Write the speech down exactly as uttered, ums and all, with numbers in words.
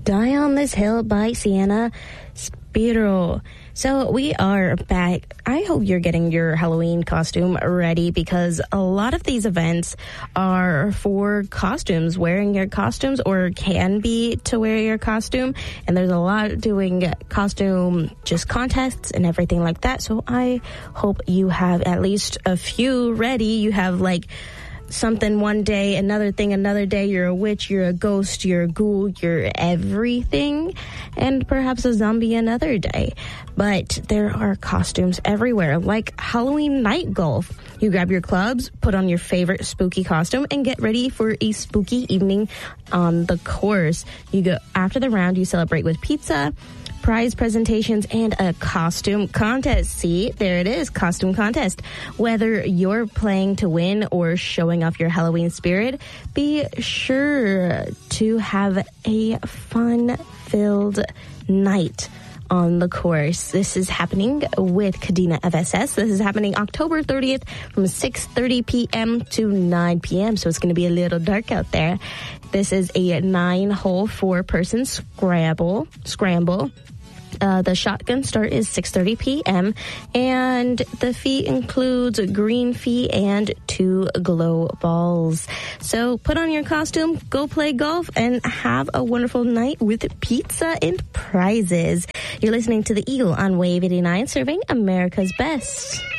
Die on This Hill by Sienna Spiro. So we are back. I hope you're getting your Halloween costume ready, because a lot of these events are for costumes, wearing your costumes, or can be to wear your costume. And there's a lot doing costume just contests and everything like that. So I hope you have at least a few ready. You have like something one day, another thing another day. You're a witch, you're a ghost, you're a ghoul, you're everything, and perhaps a zombie another day. But there are costumes everywhere, like Halloween night golf. You grab your clubs, put on your favorite spooky costume, and get ready for a spooky evening on the course. You go after the round, you celebrate with pizza, prize presentations, and a costume contest. See, there it is, costume contest. Whether you're playing to win or showing off your Halloween spirit, be sure to have a fun-filled night on the course. This is happening with Kadena F S S. This is happening October thirtieth from six thirty p.m. to nine p.m. So it's going to be a little dark out there. This is a nine-hole, four-person scramble. Scramble. Uh, the shotgun start is six thirty p.m. and the fee includes a green fee and two glow balls. So put on your costume, go play golf, and have a wonderful night with pizza and prizes. You're listening to The Eagle on Wave eighty-nine, serving America's best.